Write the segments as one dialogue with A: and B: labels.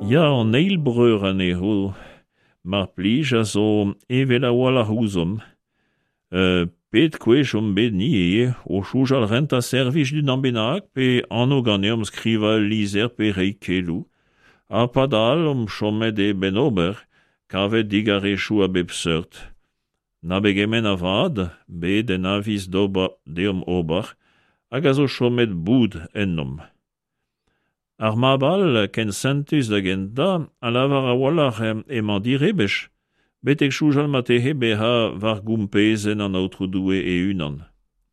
A: Ja, an eilbreur an eo, mar plij a zo evel a wall ar c'houzom. Pet kwech bet ni o choujal rent a servij d'un ambennak pe anno ganeom skriva lizer pe reikelou. A padal chomet ben ober, kavet digarechou a bep seurt. Na begemen a vad, bet en avis deom ober, hag a zo chomet boud ennom. Ar mabal ken sentus da genta, a lavar a wallar emañ direbech, betek choujal matehe beha var goumpezen an aotrou e unan.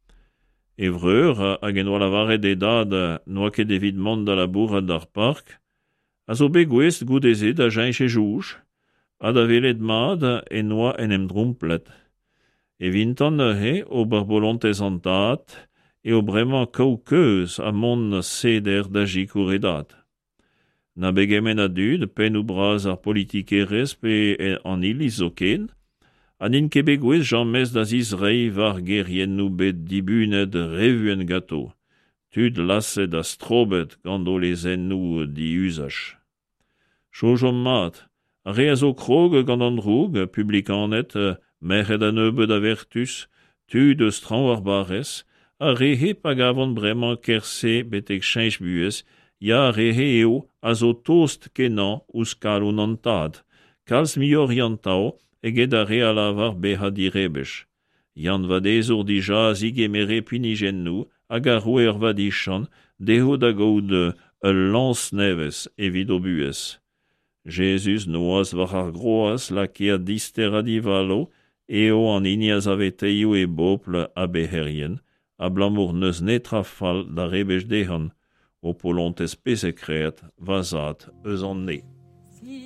A: Evreur, hag en oa lavaret edad noa ket evit mont da labourat d'ar park, a zo begouest goudeze da jainch e jouj, a da velet mad en oa en em dromplet. E vintan he ober bolontez an tat, eo bremañ kaokeuz a mont seder da jikouredat. Na begemen a dud, pen ou braz ar politikerez pe an iliz zo ken, an in kebegouez jammez da zizrei var gerien nou bet dibunet revuen gato. Tud lasset a strobet gando lezen nou di usach. Chojom mat, a re a zo krog gant an droug, publikanet, merc'hed a nebeud a vertus, tud stran war barez, a rehe pag avon bremañ kerse betek cheñch buez, ya rehe eo a zo tost kenan ouz kaloun an tad, kalz mi orientao eget a re a lavar beha direbech. Yann vadezour dija zig emere punijen nou, hag a roe ur vadichan, deho da gaout ul lans nevez evit o buez. Jesus noaz war ar groaz laki a dister a divalo, eo an iniaz aveteio e bople a beherien, a blamour neus netra fal da rebech dehan, o polontez pezekreet vazat eus an ne.